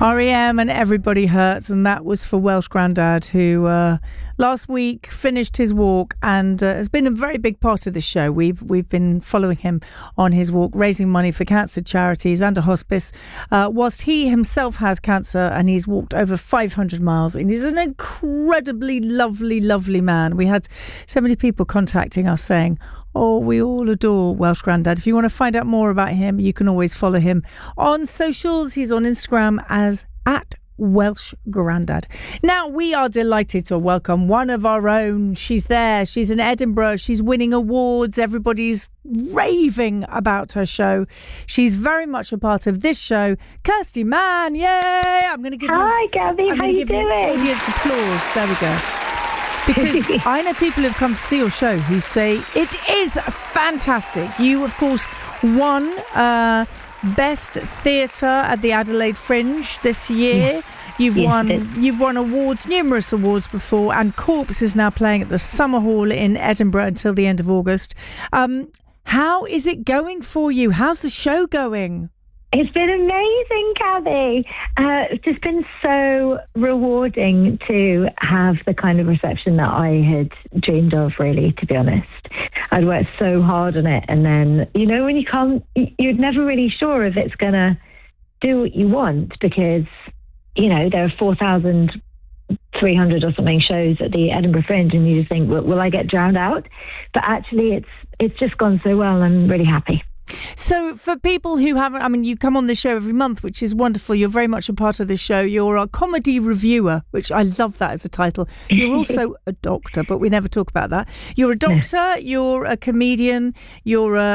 REM and Everybody Hurts, and that was for Welsh Grandad, who last week finished his walk and has been a very big part of the show. We've been following him on his walk, raising money for cancer charities and a hospice, whilst he himself has cancer, and he's walked over 500 miles, and he's an incredibly lovely man. We had so many people contacting us saying, oh, we all adore Welsh Grandad. If you want to find out more about him, you can always follow him on socials. He's on Instagram as @Welsh Grandad. Now, we are delighted to welcome one of our own. She's there. She's in Edinburgh. She's winning awards. Everybody's raving about her show. She's very much a part of this show. Kirsty Mann, yay! I'm going to give Hi, Gabby. How you doing? Audience applause. There we go. Because I know people who've come to see your show who say it is fantastic. You, of course, won Best Theatre at the Adelaide Fringe this year. You've won awards, numerous awards before, and Corpse is now playing at the Summer Hall in Edinburgh until the end of August. How is it going for you? How's the show going? It's been amazing, Kathy. It's just been so rewarding to have the kind of reception that I had dreamed of, really, to be honest. I'd worked so hard on it, and then, you know, when you're never really sure if it's going to do what you want, because, you know, there are 4,300 or something shows at the Edinburgh Fringe, and you just think, will I get drowned out? But actually, it's just gone so well. I'm really happy. So for people who haven't, I mean, you come on the show every month, which is wonderful. You're very much a part of the show. You're a comedy reviewer, which I love that as a title. You're also a doctor, but we never talk about that. You're a doctor, you're a comedian, you're